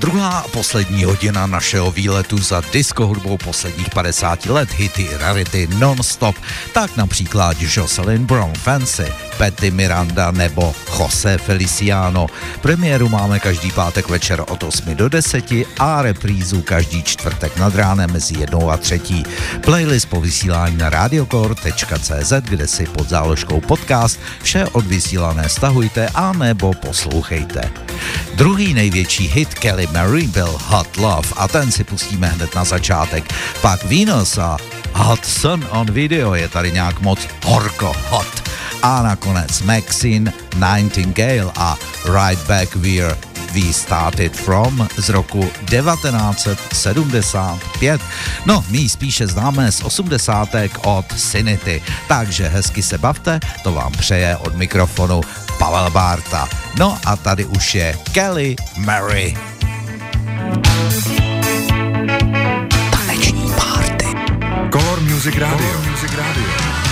Druhá a poslední hodina našeho výletu za disco hudbou posledních 50 let, hity, rarity, non-stop, tak například Jocelyn Brown Fancy, Patty Miranda nebo Jose Feliciano. Premiéru máme každý pátek večer od 8 do 10 a reprízu každý čtvrtek nad ránem mezi 1 a 3. Playlist po vysílání na radiocore.cz, kde si pod záložkou podcast vše odvysílané stahujte a nebo poslouchejte. Druhý největší hit Kelly Mary byl Hot Love a ten si pustíme hned na začátek. Pak Venus a Hot Sun on Video je tady nějak moc horko hot. A nakonec Maxine Nightingale a Right Back Where We Started From z roku 1975. No, my spíše známe z 80. od Sinity, takže hezky se bavte, to vám přeje od mikrofonu Pavel Bárta. No a tady už je Kelly Mary. Taneční party. Color Music Radio.